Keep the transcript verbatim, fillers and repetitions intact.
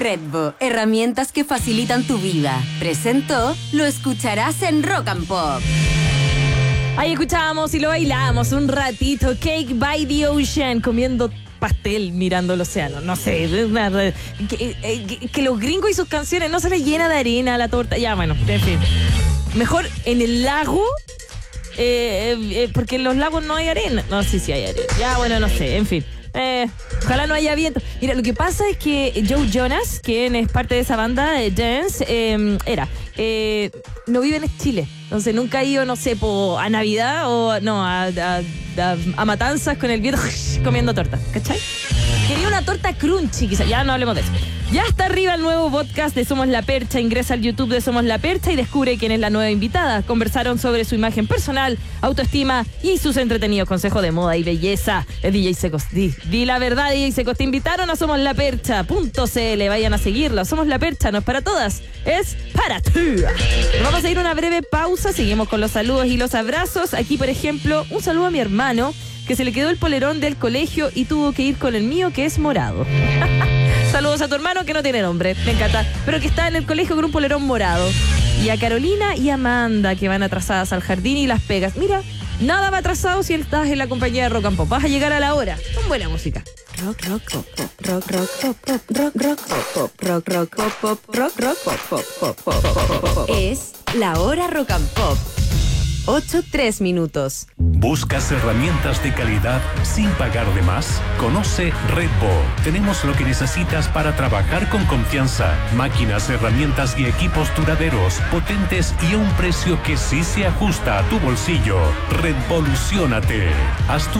Redbo, herramientas que facilitan tu vida. Presentó Lo escucharás en Rock and Pop. Ahí escuchábamos y lo bailamos un ratito. Cake by the Ocean, comiendo pastel mirando el océano. No sé, que, que, que los gringos y sus canciones no se les llena de arena la torta. Ya, bueno, en fin. Mejor en el lago, eh, eh, porque en los lagos no hay arena. No, sí, sí hay arena. Ya, bueno, no sé, en fin. Eh, ojalá no haya viento. Mira, lo que pasa es que Joe Jonas, quien es parte de esa banda de Dance, eh, era, eh, no vive en Chile. Entonces nunca ha ido, no sé, po, a Navidad o no, a, a, a, a matanzas con el viento comiendo torta, ¿cachai? Quería una torta crunchy, quizás. Ya no hablemos de eso. Ya está arriba el nuevo podcast de Somos La Percha. Ingresa al YouTube de Somos La Percha y descubre quién es la nueva invitada. Conversaron sobre su imagen personal, autoestima y sus entretenidos consejos de moda y belleza. El D J Secos, di, di la verdad, D J Secos. Te invitaron a Somos La Percha punto c l. Vayan a seguirlo. Somos La Percha, no es para todas, es para tú. Vamos a ir a una breve pausa. Seguimos con los saludos y los abrazos. Aquí, por ejemplo, un saludo a mi hermano, que se le quedó el polerón del colegio y tuvo que ir con el mío, que es morado. Saludos a tu hermano, que no tiene nombre, me encanta, pero que está en el colegio con un polerón morado. Y a Carolina y Amanda, que van atrasadas al jardín y Las Pegas. Mira, nada va atrasado si estás en la compañía de Rock and Pop. Vas a llegar a la hora con buena música. Rock, rock, pop, pop, rock, rock, pop, pop, rock, rock, pop, pop, rock, rock, pop, pop, rock, rock, pop, pop, pop, pop, pop, pop. Es la hora Rock and Pop. ocho tres minutos. ¿Buscas herramientas de calidad sin pagar de más? Conoce Redbo. Tenemos lo que necesitas para trabajar con confianza. Máquinas, herramientas y equipos duraderos, potentes y a un precio que sí se ajusta a tu bolsillo. Redvoluciónate. Haz tu